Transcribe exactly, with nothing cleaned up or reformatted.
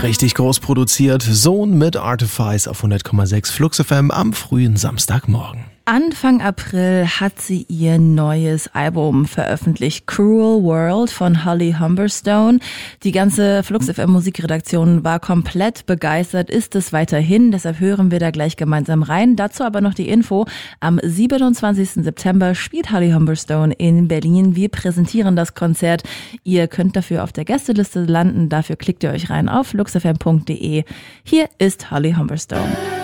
richtig groß produziert. Sohn mit Artifice auf hundert Komma sechs Flux F M am frühen Samstagmorgen. Anfang April hat sie ihr neues Album veröffentlicht, Cruel World von Holly Humberstone. Die ganze Flux F M Musikredaktion war komplett begeistert, ist es weiterhin, deshalb hören wir da gleich gemeinsam rein. Dazu aber noch die Info, am siebenundzwanzigsten September spielt Holly Humberstone in Berlin. Wir präsentieren das Konzert. Ihr könnt dafür auf der Gästeliste landen, dafür klickt ihr euch rein auf flux f m punkt d e. Hier ist Holly Humberstone.